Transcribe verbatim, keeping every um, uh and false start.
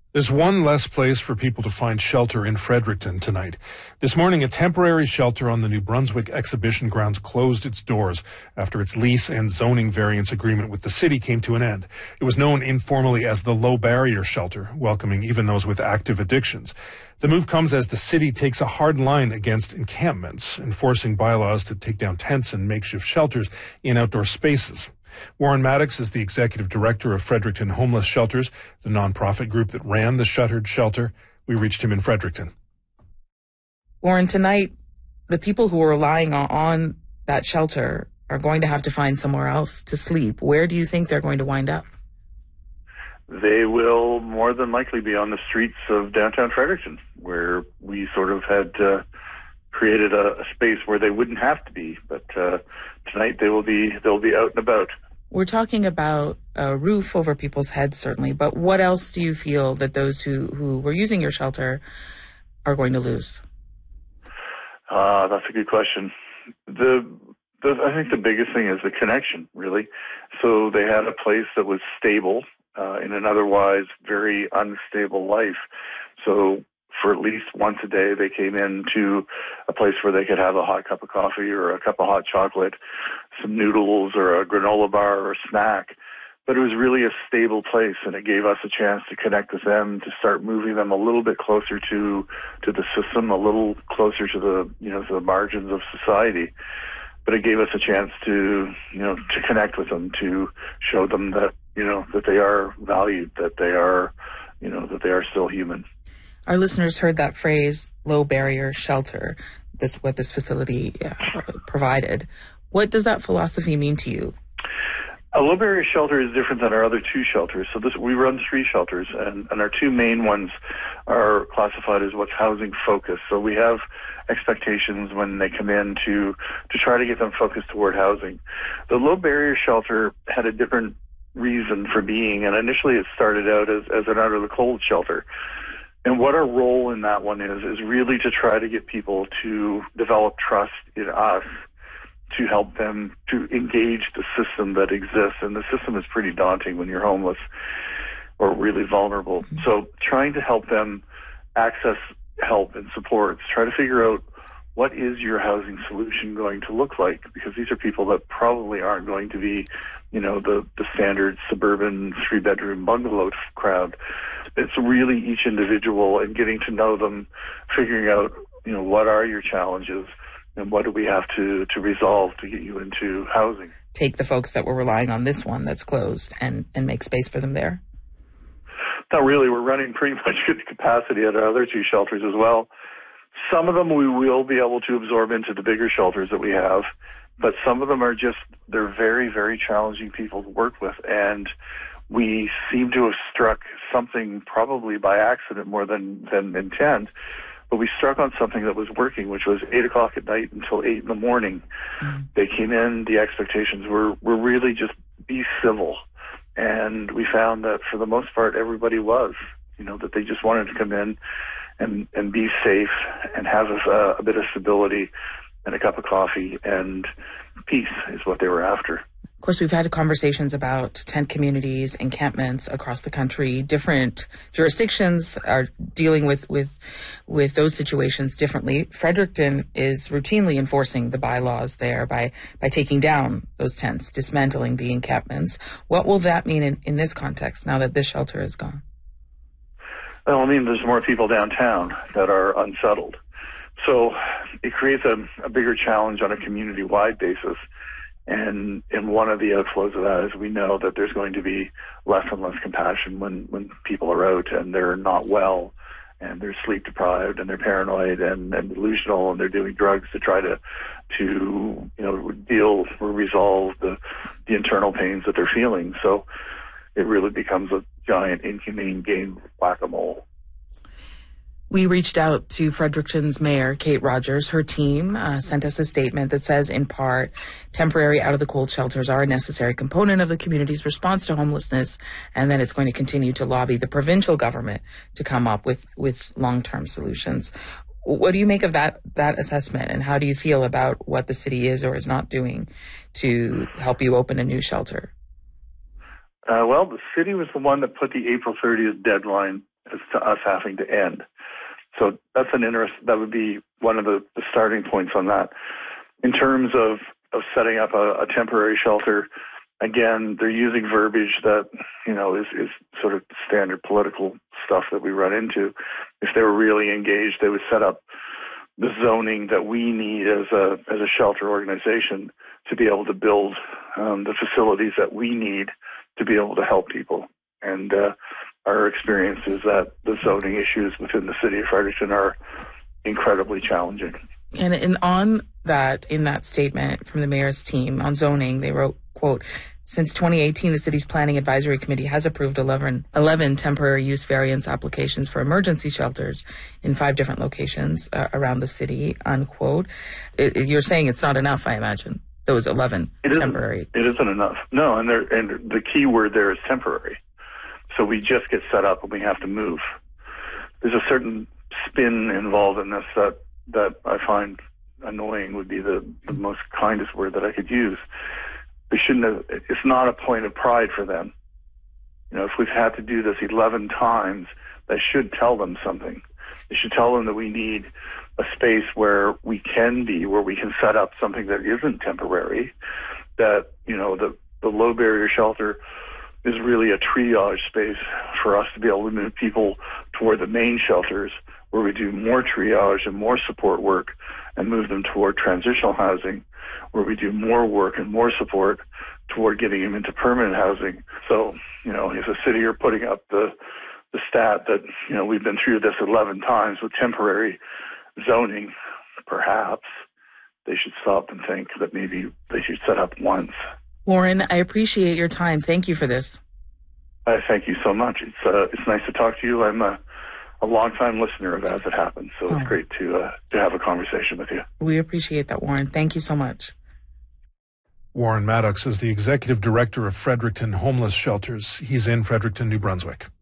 There's one less place for people to find shelter in Fredericton tonight. This morning, a temporary shelter on the New Brunswick exhibition grounds closed its doors after its lease and zoning variance agreement with the city came to an end. It was known informally as the Low Barrier Shelter, welcoming even those with active addictions. The move comes as the city takes a hard line against encampments, enforcing bylaws to take down tents and makeshift shelters in outdoor spaces. Warren Maddox is the executive director of Fredericton Homeless Shelters, the nonprofit group that ran the shuttered shelter. We reached him in Fredericton. Warren, tonight, the people who are relying on, on that shelter are going to have to find somewhere else to sleep. Where do you think they're going to wind up? They will more than likely be on the streets of downtown Fredericton, where we sort of had uh, created a, a space where they wouldn't have to be. But uh, tonight they will be they'll be out and about. We're talking about a roof over people's heads, certainly, but what else do you feel that those who, who were using your shelter are going to lose? Uh, that's a good question. The, the I think the biggest thing is the connection, really. So they had a place that was stable uh, in an otherwise very unstable life. So for at least once a day, they came into a place where they could have a hot cup of coffee or a cup of hot chocolate, some noodles or a granola bar or a snack. But it was really a stable place, and it gave us a chance to connect with them, to start moving them a little bit closer to to the system, a little closer to the you know to the margins of society. But it gave us a chance to you know to connect with them, to show them that you know that they are valued, that they are you know that they are still human. Our listeners heard that phrase, low barrier shelter, this what this facility uh, provided. What does that philosophy mean to you? A low barrier shelter is different than our other two shelters. So this, we run three shelters, and, and our two main ones are classified as what's housing focused. So we have expectations when they come in to, to try to get them focused toward housing. The low barrier shelter had a different reason for being, and initially it started out as, as an out of the cold shelter. And what our role in that one is, is really to try to get people to develop trust in us, to help them to engage the system that exists. And the system is pretty daunting when you're homeless or really vulnerable. So trying to help them access help and supports, try to figure out what is your housing solution going to look like? Because these are people that probably aren't going to be, you know, the, the standard suburban three-bedroom bungalow crowd. It's really each individual and getting to know them, figuring out, you know, what are your challenges and what do we have to, to resolve to get you into housing. Take the folks that were relying on this one that's closed and, and make space for them there? Not really. We're running pretty much good capacity at our other two shelters as well. Some of them we will be able to absorb into the bigger shelters that we have, but some of them are just, they're very, very challenging people to work with. And we seem to have struck something probably by accident more than, than intent, but we struck on something that was working, which was eight o'clock at night until eight in the morning. Mm-hmm. They came in, the expectations were, were really just be civil. And we found that for the most part, everybody was, you know, that they just wanted to come in and, and be safe and have a, a bit of stability and a cup of coffee, and peace is what they were after. Of course, we've had conversations about tent communities, encampments across the country. Different jurisdictions are dealing with, with, with those situations differently. Fredericton is routinely enforcing the bylaws there by, by taking down those tents, dismantling the encampments. What will that mean in, in this context now that this shelter is gone? Well, I mean, there's more people downtown that are unsettled. So it creates a, a bigger challenge on a community-wide basis. And, and one of the outflows of that is we know that there's going to be less and less compassion when, when people are out and they're not well and they're sleep deprived and they're paranoid and, and delusional and they're doing drugs to try to, to, you know, deal or resolve the, the internal pains that they're feeling. So it really becomes a giant inhumane game of whack-a-mole. We reached out to Fredericton's mayor, Kate Rogers. Her team uh, sent us a statement that says, in part, temporary out-of-the-cold shelters are a necessary component of the community's response to homelessness, and that it's going to continue to lobby the provincial government to come up with, with long-term solutions. What do you make of that, that assessment, and how do you feel about what the city is or is not doing to help you open a new shelter? Uh, well, the city was the one that put the April thirtieth deadline as to us having to end. So that's an interest. That would be one of the, the starting points on that. In terms of, of setting up a, a temporary shelter, again, they're using verbiage that, you know, is, is sort of standard political stuff that we run into. If they were really engaged, they would set up the zoning that we need as a as a shelter organization to be able to build um, the facilities that we need to be able to help people. And uh, our experience is that the zoning issues within the city of Fredericton are incredibly challenging. And, and on that, in that statement from the mayor's team on zoning, they wrote, quote, since twenty eighteen, the city's planning advisory committee has approved eleven, eleven temporary use variance applications for emergency shelters in five different locations uh, around the city, unquote. It, it, you're saying it's not enough, I imagine, those eleven it temporary. Isn't, it isn't enough. No, and, there, and the key word there is temporary. So we just get set up and we have to move. There's a certain spin involved in this that, that I find annoying would be the, the most kindest word that I could use. They shouldn't have, it's not a point of pride for them. You know, if we've had to do this eleven times, that should tell them something. They should tell them that we need a space where we can be, where we can set up something that isn't temporary, that, you know, the, the low barrier shelter is really a triage space for us to be able to move people toward the main shelters where we do more triage and more support work and move them toward transitional housing, where we do more work and more support toward getting them into permanent housing. So, you know, if a city are putting up the the stat that, you know, we've been through this eleven times with temporary zoning, perhaps they should stop and think that maybe they should set up once. Warren, I appreciate your time. Thank you for this. I thank you so much. It's uh, it's nice to talk to you. I'm a, a long-time listener of As It Happens, so oh. it's great to uh, to have a conversation with you. We appreciate that, Warren. Thank you so much. Warren Maddox is the executive director of Fredericton Homeless Shelters. He's in Fredericton, New Brunswick.